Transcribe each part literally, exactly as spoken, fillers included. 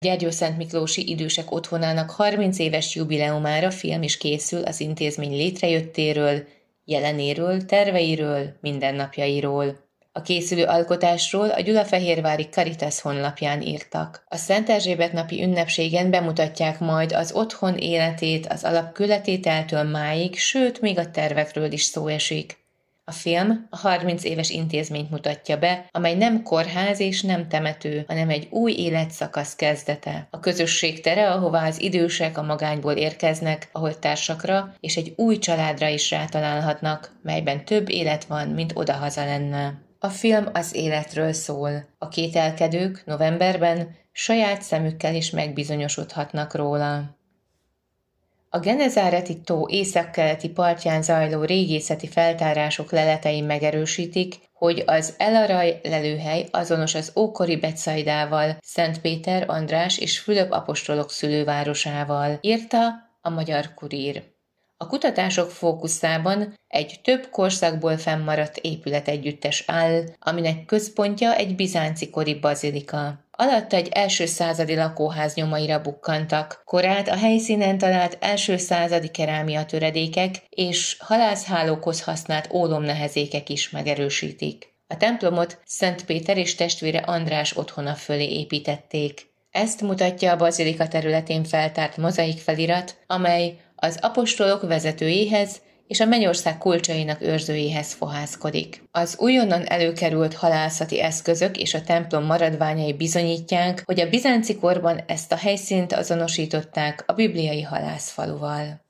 Gyergyószentmiklósi Idősek Otthonának harminc éves jubileumára film is készül az intézmény létrejöttéről, jelenéről, terveiről, mindennapjairól. A készülő alkotásról a gyulafehérvári Caritas honlapján írtak. A Szent Erzsébet napi ünnepségen bemutatják majd az otthon életét az alapkőletételtől máig, sőt, még a tervekről is szó esik. A film a harminc éves intézményt mutatja be, amely nem kórház és nem temető, hanem egy új életszakasz kezdete. A közösség tere, ahová az idősek a magányból érkeznek, ahol társakra és egy új családra is rátalálhatnak, melyben több élet van, mint odahaza lenne. A film az életről szól. A kételkedők novemberben saját szemükkel is megbizonyosodhatnak róla. A Genezáreti tó északkeleti partján zajló régészeti feltárások leletei megerősítik, hogy az El Araj lelőhely azonos az ókori Betsaidával, Szent Péter, András és Fülöp apostolok szülővárosával, írta a Magyar Kurír. A kutatások fókuszában egy több korszakból fennmaradt épületegyüttes áll, aminek központja egy bizánci kori bazilika. Alatta egy első századi lakóház nyomaira bukkantak. Korát a helyszínen talált első századi kerámia töredékek és halászhálókhoz használt ólomnehezékek is megerősítik. A templomot Szent Péter és testvére András otthona fölé építették. Ezt mutatja a bazilika területén feltárt mozaik felirat, amely az apostolok vezetőjéhez és a mennyország kulcsainak őrzőjéhez fohászkodik. Az újonnan előkerült halászati eszközök és a templom maradványai bizonyítják, hogy a bizánci korban ezt a helyszínt azonosították a bibliai halászfaluval.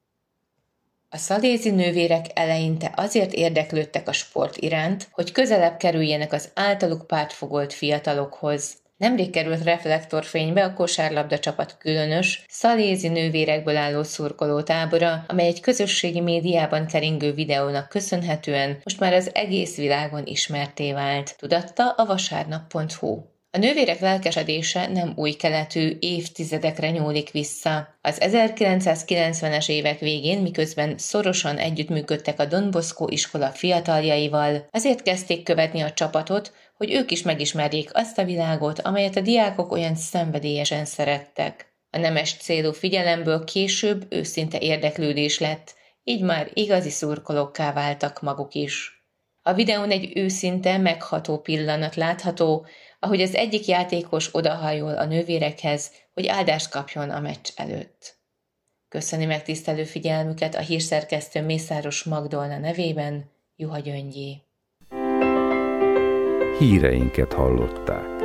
A szalézi nővérek eleinte azért érdeklődtek a sport iránt, hogy közelebb kerüljenek az általuk pártfogolt fiatalokhoz. Nemrég került reflektorfénybe a kosárlabda csapat különös, szalézi nővérekből álló szurkolótábora, amely egy közösségi médiában keringő videónak köszönhetően most már az egész világon ismertté vált, tudatta a vasárnap pont hu. A nővérek lelkesedése nem új keletű, évtizedekre nyúlik vissza. Az ezerkilencszázkilencvenes évek végén, miközben szorosan együttműködtek a Don Bosco iskola fiataljaival, azért kezdték követni a csapatot, hogy ők is megismerjék azt a világot, amelyet a diákok olyan szenvedélyesen szerettek. A nemes célú figyelemből később őszinte érdeklődés lett, így már igazi szurkolókká váltak maguk is. A videón egy őszinte, megható pillanat látható, ahogy az egyik játékos odahajol a nővérekhez, hogy áldást kapjon a meccs előtt. Köszöni megtisztelő figyelmüket a hírszerkesztő Mészáros Magdolna nevében, Juha Gyöngyé. Híreinket hallották.